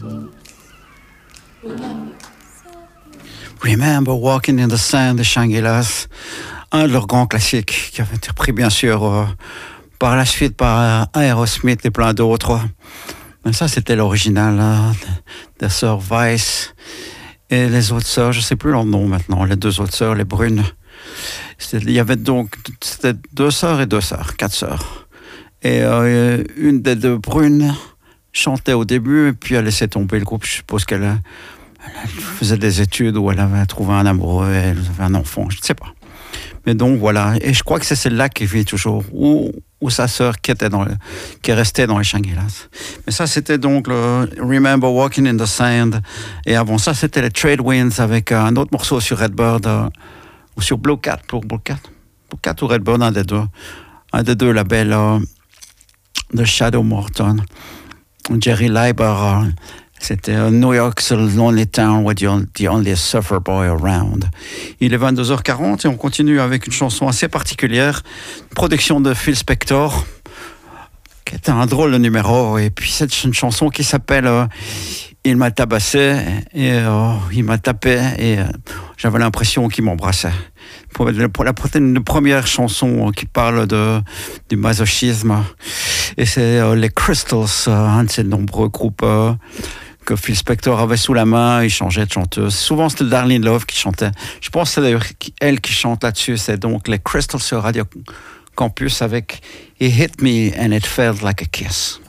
Remember Walking in the Sand de Shangri-Las, un de leurs grands classiques qui avait été repris bien sûr par la suite par Aerosmith et plein d'autres. Mais ça c'était l'original des sœurs Weiss et les autres sœurs, je ne sais plus leur nom maintenant, les deux autres sœurs, les brunes. Il y avait donc c'était deux sœurs, quatre sœurs. Et une des deux brunes chantait au début et puis elle laissait tomber le groupe. Je suppose qu'elle faisait des études où elle avait trouvé un amoureux et elle avait un enfant, je ne sais pas. Mais donc voilà, et je crois que c'est celle-là qui vit toujours, ou sa sœur qui est restée dans les Shangri-Las. Mais ça c'était donc le Remember Walking in the Sand, et avant ça c'était les Trade Winds avec un autre morceau sur Redbird, ou sur Blue Cat ou Redbird, un des deux labels de Shadow Morton. Jerry Leiber, c'était New York's a lonely town where you're the only suffer boy around. Il est 22h40 et on continue avec une chanson assez particulière, une production de Phil Spector, qui est un drôle de numéro. Et puis c'est une chanson qui s'appelle Il m'a tabassé et il m'a tapé et j'avais l'impression qu'il m'embrassait. Pour la première chanson qui parle du masochisme. Et c'est les Crystals, un de ces nombreux groupes que Phil Spector avait sous la main. Il changeait de chanteuse. Souvent c'était Darlene Love qui chantait. Je pense que c'est d'ailleurs elle qui chante là-dessus. C'est donc les Crystals sur Radio Campus avec It Hit Me and It Felt Like a Kiss.